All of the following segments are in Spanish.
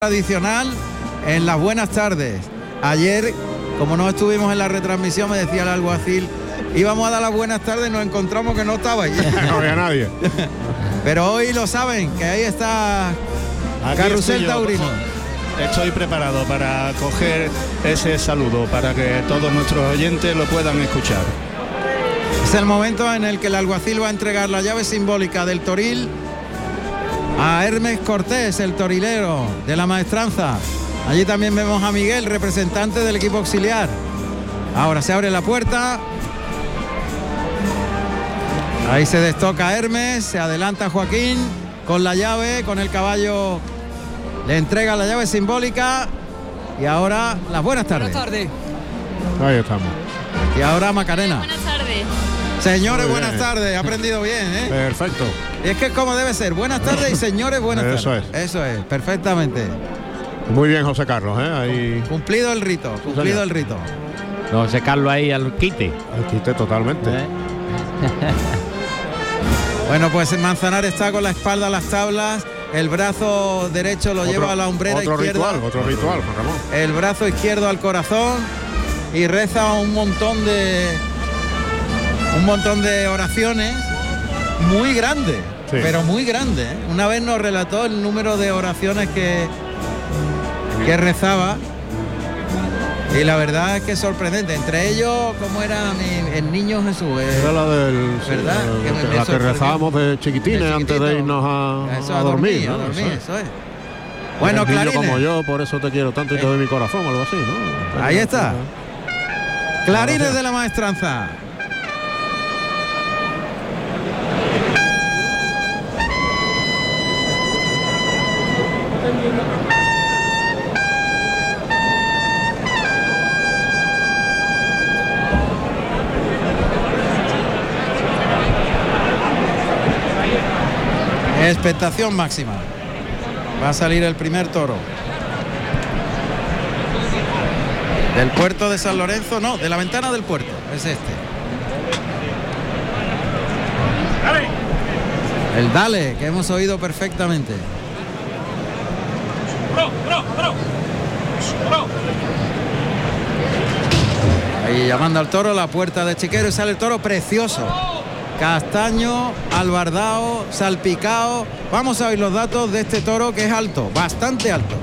Tradicional en las buenas tardes. Ayer, como no estuvimos en la retransmisión, me decía el alguacil, íbamos a dar las buenas tardes y nos encontramos que no estaba allí. No había nadie. Pero hoy lo saben, que ahí está Carrusel Taurino. Estoy preparado para coger ese saludo, para que todos nuestros oyentes lo puedan escuchar. Es el momento en el que el alguacil va a entregar la llave simbólica del toril a Hermes Cortés, el torilero de la maestranza. Allí también vemos a Miguel, representante del equipo auxiliar. Ahora se abre la puerta. Ahí se destoca Hermes, se adelanta Joaquín con la llave, con el caballo. Le entrega la llave simbólica. Y ahora las buenas tardes. Buenas tardes. Ahí estamos. Y ahora Macarena. Buenas tardes. Señores, Muy buenas bien. tardes. Ha aprendido bien, ¿eh? Perfecto. Y es que es como debe ser. Buenas tardes y señores, buenas Eso tardes. Eso es, perfectamente. Muy bien, José Carlos, ¿eh? Ahí Cumplido el rito, cumplido señor. el rito. No, José Carlos ahí al quite. el quite totalmente. Bueno, pues Manzanares está con la espalda a las tablas, el brazo derecho lo lleva a la hombrera izquierda, Otro ritual, Juan Ramón. el brazo izquierdo al corazón y reza un montón de oraciones muy grandes, Sí. pero muy grandes, ¿eh? Una vez nos relató el número de oraciones que rezaba. Y la verdad es que es sorprendente. Entre ellos, ¿cómo era el niño Jesús? Era la del... ¿Verdad? Que me la que sorprendió. rezábamos de chiquitines De antes de chiquitito. irnos Eso, a dormir, ¿no? a dormir, Eso es. eso es. Bueno, Eres niño clarines. como yo, por eso te quiero tanto y te doy mi corazón, algo así, ¿no? Ahí está. Clarines de la maestranza. Expectación máxima. Va a salir el primer toro. Del puerto de San Lorenzo, no, de la ventana del puerto, es este. El dale, que hemos oído perfectamente. Ahí llamando al toro, la puerta de Chiquero y sale el toro precioso. Castaño, albardao, salpicao. Vamos a oír los datos de este toro que es alto, bastante alto.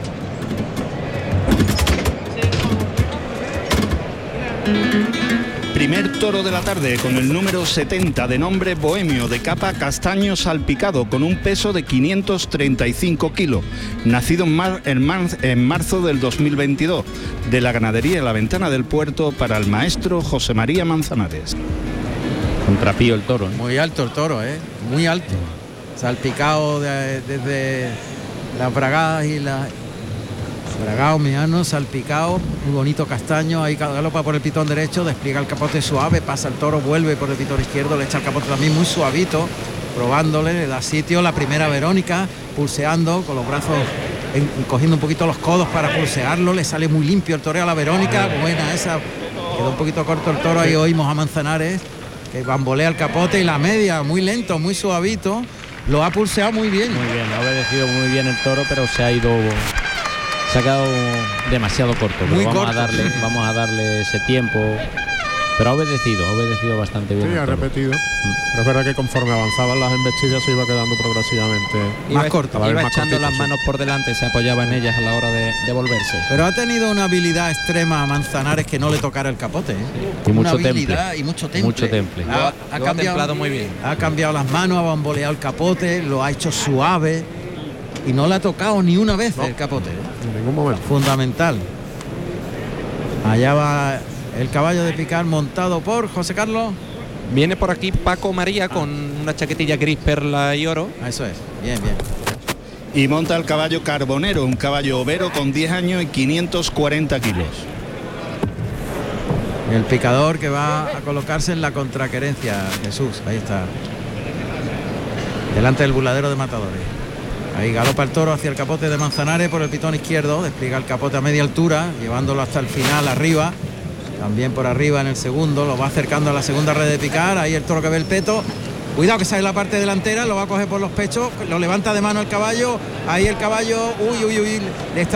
Primer toro de la tarde con el número 70 de nombre Bohemio, de capa castaño salpicado, con un peso de 535 kilos, nacido en marzo del 2022, de la ganadería La Ventana del Puerto, para el maestro José María Manzanares. Contrapío el toro, ¿eh? Muy alto el toro, muy alto. Salpicado desde las bragadas y las... Bragao, meano, salpicado, muy bonito castaño, ahí galopa por el pitón derecho, despliega el capote suave, pasa el toro, vuelve por el pitón izquierdo, le echa el capote también muy suavito, probándole, le da sitio, la primera Verónica, pulseando, con los brazos, cogiendo un poquito los codos para pulsearlo, le sale muy limpio el toreo a la Verónica, buena esa, quedó un poquito corto el toro, ahí oímos a Manzanares, que bambolea el capote y la media, muy lento, muy suavito, lo ha pulseado muy bien. Muy bien, ha obedecido muy bien el toro, pero se ha quedado demasiado corto. Pero Muy vamos corto. vamos a darle ese tiempo. Pero ha obedecido bastante bien. Sí, el ha toro. repetido. Pero es verdad que conforme avanzaban las embestidas se iba quedando progresivamente Más corto. cada vez Iba más echando cortito, las sí. manos por delante, se apoyaba en ellas a la hora de volverse. Pero ha tenido una habilidad extrema a Manzanares que no le tocara el capote. Y Una mucho habilidad temple. y mucho temple. Mucho temple. Ha Lo ha templado muy bien. Ha cambiado las manos, ha bamboleado el capote, lo ha hecho suave y no le ha tocado ni una vez el capote. En ningún momento. Fundamental. Allá va el caballo de picar montado por José Carlos. Viene por aquí Paco María con una chaquetilla gris, perla y oro. Eso es. Bien, bien. Y monta el caballo Carbonero, un caballo overo con 10 años y 540 kilos. El picador que va a colocarse en la contraquerencia, Jesús. Ahí está. Delante del burladero de matadores. Ahí galopa el toro hacia el capote de Manzanares por el pitón izquierdo, despliega el capote a media altura, llevándolo hasta el final arriba, también por arriba en el segundo, lo va acercando a la segunda red de picar, ahí el toro que ve el peto, Cuidado que sale la parte delantera, lo va a coger por los pechos, lo levanta de mano el caballo, ahí el caballo, uy, le está